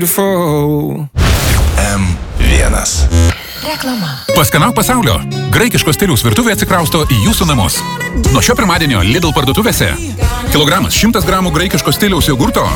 M1. Reklama. Paskanauk pasaulio. Graikiško stiliaus virtuvė atsikrausto į jūsų namus. Nuo šio pirmadienio Lidl parduotuvėse kilogramas 100 gramų graikiško stiliaus jogurto